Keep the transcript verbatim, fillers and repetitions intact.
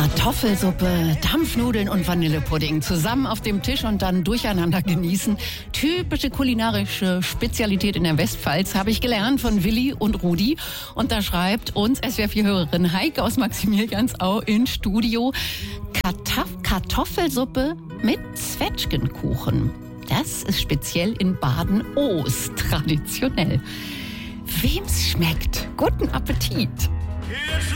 Kartoffelsuppe, Dampfnudeln und Vanillepudding zusammen auf dem Tisch und dann durcheinander genießen. Typische kulinarische Spezialität in der Westpfalz, habe ich gelernt von Willi und Rudi. Und da schreibt uns S W R vier-Hörerin Heike aus Maximiliansau ins Studio: Kartoff- Kartoffelsuppe mit Zwetschgenkuchen. Das ist speziell in Baden-Oos traditionell. Wem's schmeckt, guten Appetit!